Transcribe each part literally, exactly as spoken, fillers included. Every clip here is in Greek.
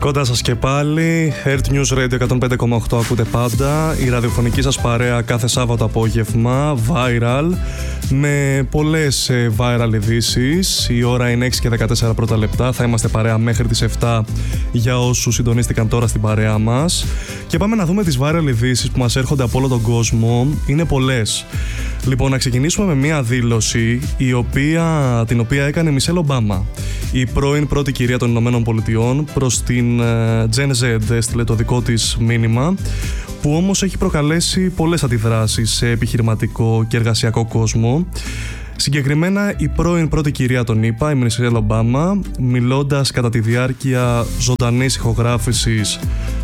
Κοντά σας και πάλι, Earth News Radio εκατόν πέντε κόμμα οκτώ ακούτε πάντα, η ραδιοφωνική σας παρέα κάθε Σάββατο απόγευμα, viral, με πολλές viral ειδήσεις. Η ώρα είναι έξι και δεκατέσσερα πρώτα λεπτά, θα είμαστε παρέα μέχρι τις επτά για όσους συντονίστηκαν τώρα στην παρέα μας. Και πάμε να δούμε τις viral ειδήσεις που μας έρχονται από όλο τον κόσμο, είναι πολλές. Λοιπόν, να ξεκινήσουμε με μία δήλωση η οποία, την οποία έκανε η Μισελ Ομπάμα, η πρώην πρώτη κυρία των Ηνωμένων Πολιτειών, προς την Gen Z, έστειλε το δικό της μήνυμα, που όμως έχει προκαλέσει πολλές αντιδράσεις σε επιχειρηματικό και εργασιακό κόσμο. Συγκεκριμένα, η πρώην πρώτη κυρία των ΗΠΑ, η Μισελ Ομπάμα, μιλώντας κατά τη διάρκεια ζωντανής ηχογράφησης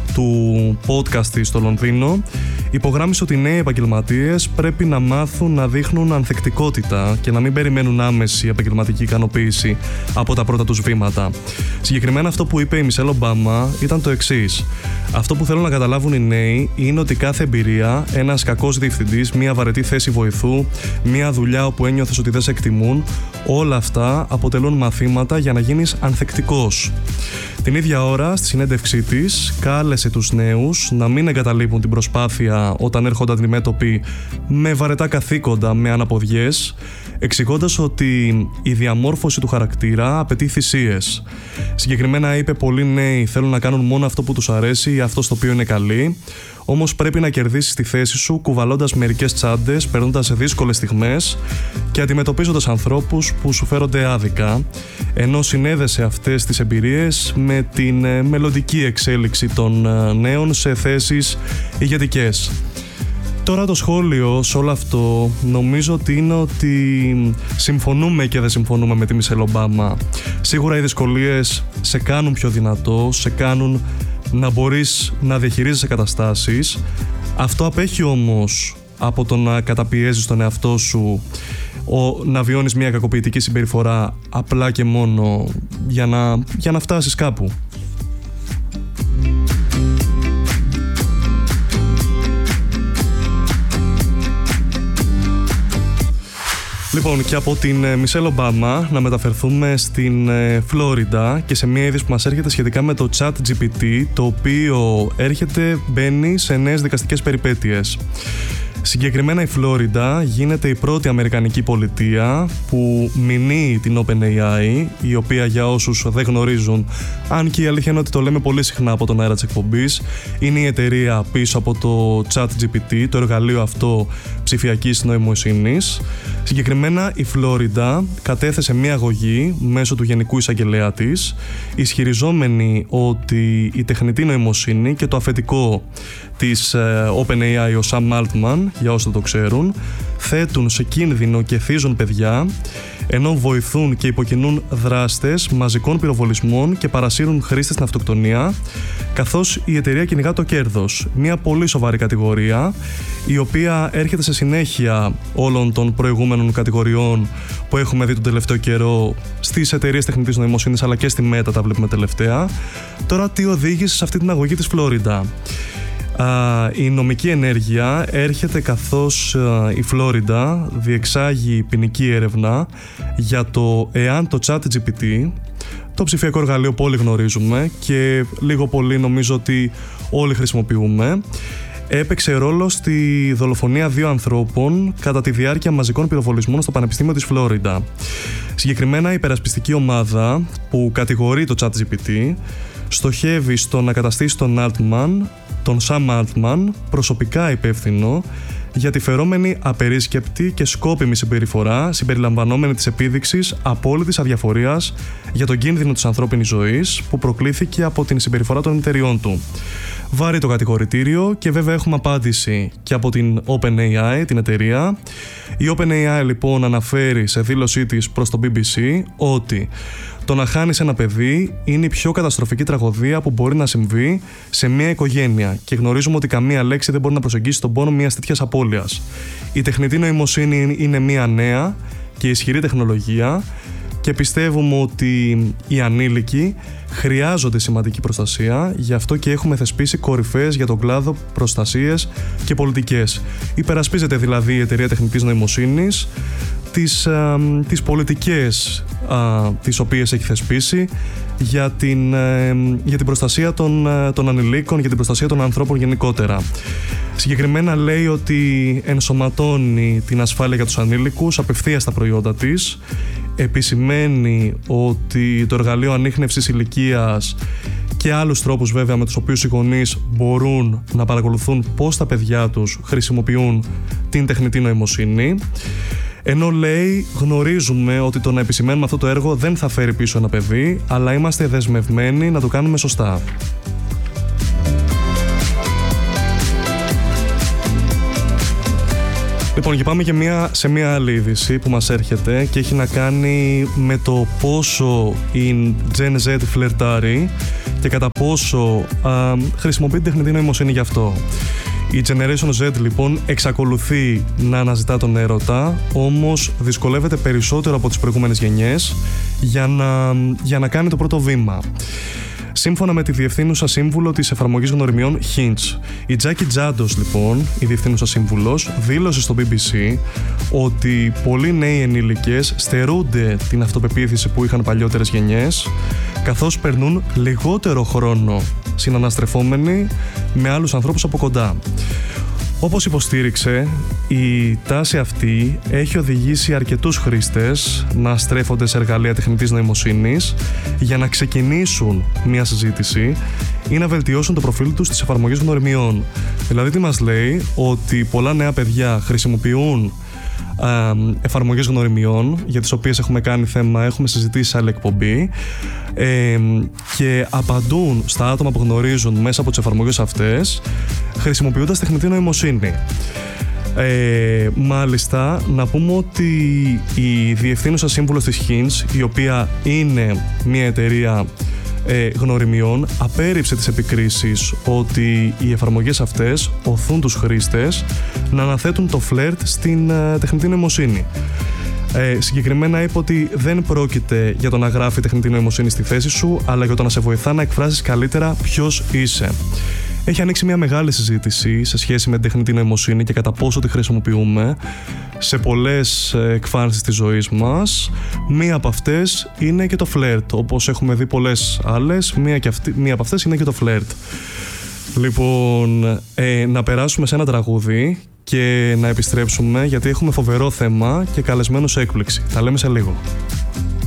του podcast της στο Λονδίνο, υπογράμμισε ότι οι νέοι επαγγελματίες πρέπει να μάθουν να δείχνουν ανθεκτικότητα και να μην περιμένουν άμεση επαγγελματική ικανοποίηση από τα πρώτα τους βήματα. Συγκεκριμένα, αυτό που είπε η Μισελ Ομπάμα ήταν το εξής: αυτό που θέλουν να καταλάβουν οι νέοι είναι ότι κάθε εμπειρία, ένας κακός διευθυντής, μια βαρετή θέση βοηθού, μια δουλειά όπου ένιωθες ότι δεν σε εκτιμούν, όλα αυτά αποτελούν μαθήματα για να γίνεις ανθεκτικός. Την ίδια ώρα, στη συνέντευξή της, κάλεσε τους νέους να μην εγκαταλείπουν την προσπάθεια όταν έρχονται αντιμέτωποι με βαρετά καθήκοντα, με αναποδιές, εξηγώντας ότι η διαμόρφωση του χαρακτήρα απαιτεί θυσίες. Συγκεκριμένα είπε: πολλοί νέοι θέλουν να κάνουν μόνο αυτό που τους αρέσει ή αυτό στο οποίο είναι καλοί, όμως πρέπει να κερδίσεις τη θέση σου κουβαλώντας μερικές τσάντες, περνώντας σε δύσκολες στιγμές και αντιμετωπίζοντας ανθρώπους που σου φέρονται άδικα, ενώ συνέδεσε αυτές τις εμπειρίες με την μελλοντική εξέλιξη των νέων σε θέσεις ηγετικές. Τώρα το σχόλιο σε όλο αυτό νομίζω ότι είναι ότι συμφωνούμε και δεν συμφωνούμε με τη Μισελ Ομπάμα. Σίγουρα οι δυσκολίες σε κάνουν πιο δυνατό, σε κάνουν να μπορείς να διαχειρίζεσαι καταστάσεις. Αυτό απέχει όμως από το να καταπιέζεις τον εαυτό σου, ο, να βιώνεις μια κακοποιητική συμπεριφορά απλά και μόνο για να, για να φτάσεις κάπου. Λοιπόν, και από την Μισελ Ομπάμα να μεταφερθούμε στην Φλόριντα και σε μια είδηση που μας έρχεται σχετικά με το ChatGPT, το οποίο έρχεται, μπαίνει σε νέες δικαστικές περιπέτειες. Συγκεκριμένα, η Φλόριντα γίνεται η πρώτη αμερικανική πολιτεία που μηνύει την OpenAI, η οποία, για όσους δεν γνωρίζουν, αν και η αλήθεια είναι ότι το λέμε πολύ συχνά από τον αέρα της εκπομπής, είναι η εταιρεία πίσω από το ChatGPT, το εργαλείο αυτό ψηφιακής νοημοσύνης. Συγκεκριμένα, η Φλόριντα κατέθεσε μια αγωγή μέσω του Γενικού Εισαγγελέα της, ισχυριζόμενη ότι η τεχνητή νοημοσύνη και το αφεντικό της OpenAI, ο Sam Altman, για όσοι το ξέρουν, θέτουν σε κίνδυνο και θίζουν παιδιά, ενώ βοηθούν και υποκινούν δράστες μαζικών πυροβολισμών και παρασύρουν χρήστες στην αυτοκτονία, καθώς η εταιρεία κυνηγά το κέρδος. Μια πολύ σοβαρή κατηγορία, η οποία έρχεται σε συνέχεια όλων των προηγούμενων κατηγοριών που έχουμε δει τον τελευταίο καιρό στις εταιρείες τεχνητής νοημοσύνης, αλλά και στη Meta τα βλέπουμε τελευταία. Τώρα, τι οδήγησε σε αυτή την αγωγή της Φλόριντα? Uh, η νομική ενέργεια έρχεται καθώς uh, η Φλόριντα διεξάγει ποινική έρευνα για το εάν το ChatGPT, το ψηφιακό εργαλείο που όλοι γνωρίζουμε και λίγο πολύ νομίζω ότι όλοι χρησιμοποιούμε, έπαιξε ρόλο στη δολοφονία δύο ανθρώπων κατά τη διάρκεια μαζικών πυροβολισμών στο Πανεπιστήμιο της Φλόριντα. Συγκεκριμένα, η υπερασπιστική ομάδα που κατηγορεί το ChatGPT στοχεύει στο να καταστήσει τον Altman, τον Sam Altman, προσωπικά υπεύθυνο για τη φερόμενη απερίσκεπτη και σκόπιμη συμπεριφορά συμπεριλαμβανόμενη της επίδειξης απόλυτης αδιαφορίας για τον κίνδυνο της ανθρώπινης ζωής που προκλήθηκε από την συμπεριφορά των εταιριών του. Βάρει το κατηγορητήριο και βέβαια έχουμε απάντηση και από την OpenAI, την εταιρεία. Η OpenAI λοιπόν αναφέρει σε δήλωσή της προς το μπι μπι σι ότι το να χάνεις ένα παιδί είναι η πιο καταστροφική τραγωδία που μπορεί να συμβεί σε μια οικογένεια και γνωρίζουμε ότι καμία λέξη δεν μπορεί να προσεγγίσει τον πόνο μιας τέτοιας απώλειας. Η τεχνητή νοημοσύνη είναι μια νέα και ισχυρή τεχνολογία και πιστεύουμε ότι οι ανήλικοι χρειάζονται σημαντική προστασία, γι' αυτό και έχουμε θεσπίσει κορυφές για τον κλάδο προστασίες και πολιτικές. Υπερασπίζεται δηλαδή η εταιρεία τεχνητής νοημοσύνης τις, α, τις πολιτικές α, τις οποίες έχει θεσπίσει για την, ε, για την προστασία των, των ανηλίκων, για την προστασία των ανθρώπων γενικότερα. Συγκεκριμένα λέει ότι ενσωματώνει την ασφάλεια για τους ανήλικους απευθείας στα προϊόντα της, επισημαίνει ότι το εργαλείο ανίχνευσης ηλικίας και άλλους τρόπους βέβαια με τους οποίους οι γονείς μπορούν να παρακολουθούν πώς τα παιδιά τους χρησιμοποιούν την τεχνητή νοημοσύνη. Ενώ λέει, γνωρίζουμε ότι το να επισημαίνουμε αυτό το έργο δεν θα φέρει πίσω ένα παιδί, αλλά είμαστε δεσμευμένοι να το κάνουμε σωστά. Λοιπόν, και πάμε και μια, σε μια άλλη είδηση που μας έρχεται και έχει να κάνει με το πόσο η Gen Z φλερτάρει και κατά πόσο α, χρησιμοποιεί την τεχνητή νοημοσύνη γι' αυτό. Η Generation Z λοιπόν εξακολουθεί να αναζητά τον έρωτα, όμως δυσκολεύεται περισσότερο από τις προηγούμενες γενιές για να, για να κάνει το πρώτο βήμα. Σύμφωνα με τη διευθύνουσα σύμβουλο της εφαρμογής γνωριμιών Hinge, η Τζάκι Τζάντος λοιπόν, η διευθύνουσα σύμβουλος, δήλωσε στο μπι μπι σι ότι πολλοί νέοι ενήλικες στερούνται την αυτοπεποίθηση που είχαν παλιότερες γενιές, καθώς περνούν λιγότερο χρόνο συναναστρεφόμενοι με άλλους ανθρώπους από κοντά. Όπως υποστήριξε, η τάση αυτή έχει οδηγήσει αρκετούς χρήστες να στρέφονται σε εργαλεία τεχνητής νοημοσύνης για να ξεκινήσουν μια συζήτηση ή να βελτιώσουν το προφίλ τους στις εφαρμογές γνωριμιών. Δηλαδή τι μας λέει? Ότι πολλά νέα παιδιά χρησιμοποιούν εφαρμογές γνωριμιών, για τις οποίες έχουμε κάνει θέμα, έχουμε συζητήσει σε άλλη εκπομπή, ε, και απαντούν στα άτομα που γνωρίζουν μέσα από τις εφαρμογές αυτές χρησιμοποιώντας τεχνητή νοημοσύνη. Ε, μάλιστα, να πούμε ότι η διευθύνουσα σύμβουλος της Hinge, η οποία είναι μια εταιρεία ε, γνωριμιών, απέρριψε τις επικρίσεις ότι οι εφαρμογές αυτές οθούν τους χρήστες να αναθέτουν το φλερτ στην ε, τεχνητή νοημοσύνη. Ε, συγκεκριμένα είπε ότι δεν πρόκειται για το να γράφει τεχνητή νοημοσύνη στη θέση σου, αλλά για το να σε βοηθά να εκφράσεις καλύτερα ποιος είσαι. Έχει ανοίξει μια μεγάλη συζήτηση σε σχέση με την τεχνητή νοημοσύνη και κατά πόσο τη χρησιμοποιούμε σε πολλές εκφάνσεις της ζωής μας. Μία από αυτές είναι και το φλερτ. Όπως έχουμε δει πολλές άλλες, μία, και αυτή, μία από αυτές είναι και το φλερτ. Λοιπόν, ε, να περάσουμε σε ένα τραγούδι και να επιστρέψουμε, γιατί έχουμε φοβερό θέμα και καλεσμένους έκπληξη. Τα λέμε σε λίγο.